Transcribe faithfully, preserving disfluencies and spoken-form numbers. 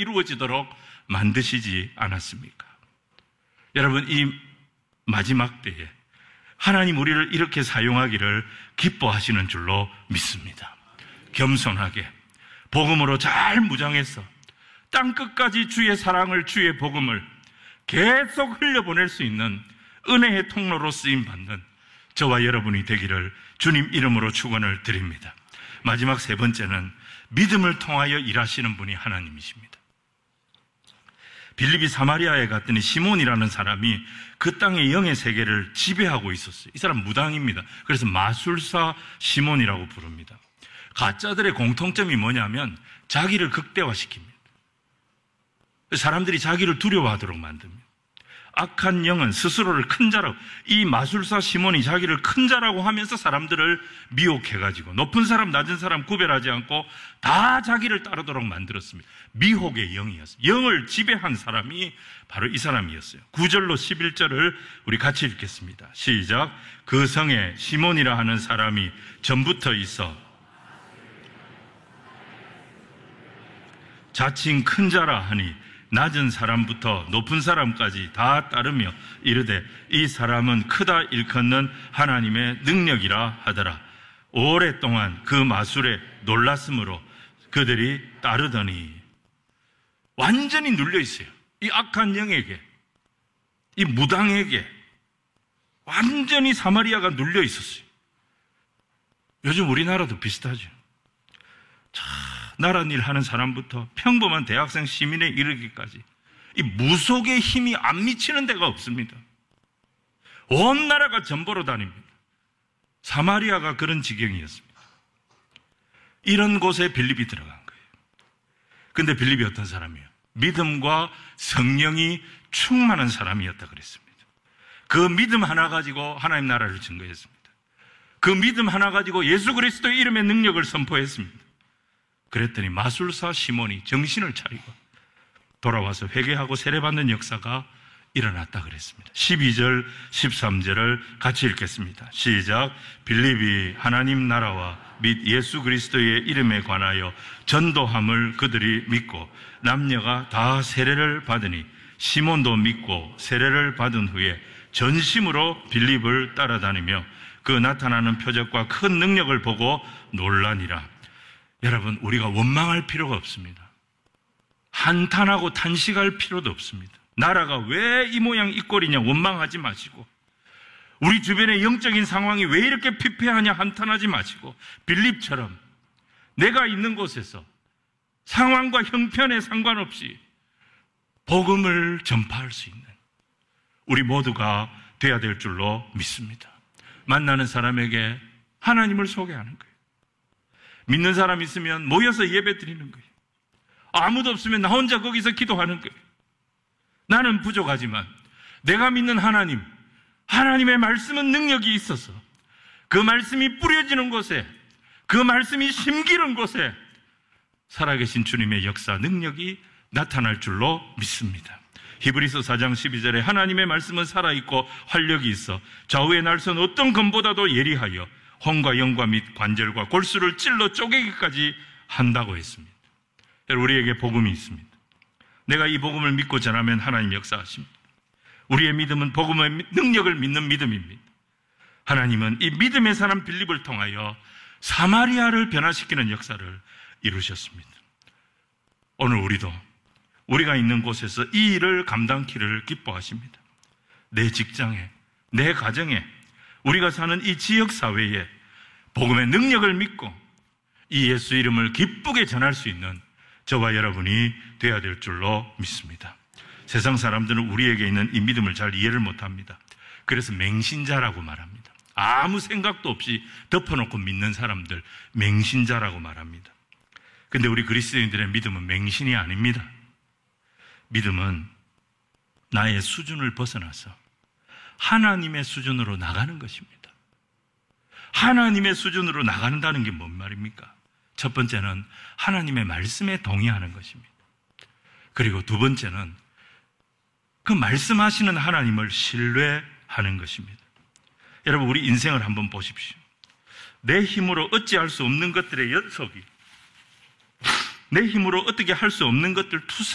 이루어지도록 만드시지 않았습니까? 여러분, 이 마지막 때에 하나님 우리를 이렇게 사용하기를 기뻐하시는 줄로 믿습니다. 겸손하게 복음으로 잘 무장해서 땅끝까지 주의 사랑을, 주의 복음을 계속 흘려보낼 수 있는 은혜의 통로로 쓰임받는 저와 여러분이 되기를 주님 이름으로 축원을 드립니다. 마지막 세 번째는 믿음을 통하여 일하시는 분이 하나님이십니다. 빌립이 사마리아에 갔더니 시몬이라는 사람이 그 땅의 영의 세계를 지배하고 있었어요. 이 사람 무당입니다. 그래서 마술사 시몬이라고 부릅니다. 가짜들의 공통점이 뭐냐면 자기를 극대화시킵니다. 사람들이 자기를 두려워하도록 만듭니다. 악한 영은 스스로를 큰 자라고, 이 마술사 시몬이 자기를 큰 자라고 하면서 사람들을 미혹해가지고 높은 사람 낮은 사람 구별하지 않고 다 자기를 따르도록 만들었습니다. 미혹의 영이었어요. 영을 지배한 사람이 바로 이 사람이었어요. 구 절로 십일 절을 우리 같이 읽겠습니다. 시작. 그 성에 시몬이라 하는 사람이 전부터 있어 자칭 큰 자라 하니 낮은 사람부터 높은 사람까지 다 따르며 이르되 이 사람은 크다 일컫는 하나님의 능력이라 하더라. 오랫동안 그 마술에 놀랐으므로 그들이 따르더니, 완전히 눌려 있어요. 이 악한 영에게, 이 무당에게 완전히 사마리아가 눌려 있었어요. 요즘 우리나라도 비슷하죠. 자, 나란 일 하는 사람부터 평범한 대학생 시민에 이르기까지 이 무속의 힘이 안 미치는 데가 없습니다. 온 나라가 전보로 다닙니다. 사마리아가 그런 지경이었습니다. 이런 곳에 빌립이 들어간 거예요. 근데 빌립이 어떤 사람이에요? 믿음과 성령이 충만한 사람이었다 그랬습니다. 그 믿음 하나 가지고 하나님 나라를 증거했습니다. 그 믿음 하나 가지고 예수 그리스도의 이름의 능력을 선포했습니다. 그랬더니 마술사 시몬이 정신을 차리고 돌아와서 회개하고 세례받는 역사가 일어났다 그랬습니다. 십이 절, 십삼 절을 같이 읽겠습니다. 시작. 빌립이 하나님 나라와 및 예수 그리스도의 이름에 관하여 전도함을 그들이 믿고 남녀가 다 세례를 받으니 시몬도 믿고 세례를 받은 후에 전심으로 빌립을 따라다니며 그 나타나는 표적과 큰 능력을 보고 놀라니라. 여러분, 우리가 원망할 필요가 없습니다. 한탄하고 탄식할 필요도 없습니다. 나라가 왜 이 모양 이 꼴이냐 원망하지 마시고, 우리 주변의 영적인 상황이 왜 이렇게 피폐하냐 한탄하지 마시고, 빌립처럼 내가 있는 곳에서 상황과 형편에 상관없이 복음을 전파할 수 있는 우리 모두가 돼야 될 줄로 믿습니다. 만나는 사람에게 하나님을 소개하는 거예요. 믿는 사람 있으면 모여서 예배 드리는 거예요. 아무도 없으면 나 혼자 거기서 기도하는 거예요. 나는 부족하지만 내가 믿는 하나님, 하나님의 말씀은 능력이 있어서 그 말씀이 뿌려지는 곳에, 그 말씀이 심기는 곳에 살아계신 주님의 역사, 능력이 나타날 줄로 믿습니다. 히브리서 사 장 십이 절에 하나님의 말씀은 살아있고 활력이 있어 좌우의 날선 어떤 검보다도 예리하여 혼과 영과 및 관절과 골수를 찔러 쪼개기까지 한다고 했습니다. 우리에게 복음이 있습니다. 내가 이 복음을 믿고 전하면 하나님 역사하십니다. 우리의 믿음은 복음의 능력을 믿는 믿음입니다. 하나님은 이 믿음의 사람 빌립을 통하여 사마리아를 변화시키는 역사를 이루셨습니다. 오늘 우리도 우리가 있는 곳에서 이 일을 감당키를 기뻐하십니다. 내 직장에, 내 가정에, 우리가 사는 이 지역사회에 복음의 능력을 믿고 이 예수 이름을 기쁘게 전할 수 있는 저와 여러분이 되어야 될 줄로 믿습니다. 세상 사람들은 우리에게 있는 이 믿음을 잘 이해를 못합니다. 그래서 맹신자라고 말합니다. 아무 생각도 없이 덮어놓고 믿는 사람들 맹신자라고 말합니다. 근데 우리 그리스도인들의 믿음은 맹신이 아닙니다. 믿음은 나의 수준을 벗어나서 하나님의 수준으로 나가는 것입니다. 하나님의 수준으로 나간다는 게 뭔 말입니까? 첫 번째는 하나님의 말씀에 동의하는 것입니다. 그리고 두 번째는 그 말씀하시는 하나님을 신뢰하는 것입니다. 여러분, 우리 인생을 한번 보십시오. 내 힘으로 어찌할 수 없는 것들의 연속이, 내 힘으로 어떻게 할 수 없는 것들 투사